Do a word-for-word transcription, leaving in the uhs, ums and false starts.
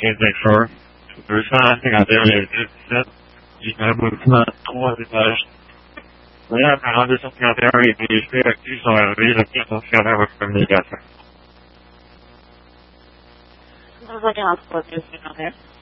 d'accord. deux cent cinquante-et-un virgule dix-sept, j'ai un bâtiment de trois étages. D'ailleurs, quarante-deux cent cinquante et un et les faits actifs sont arrivés, le quatre cent cinquante et un votre communication. deux cent quarante-trois, deux cent cinquante et un.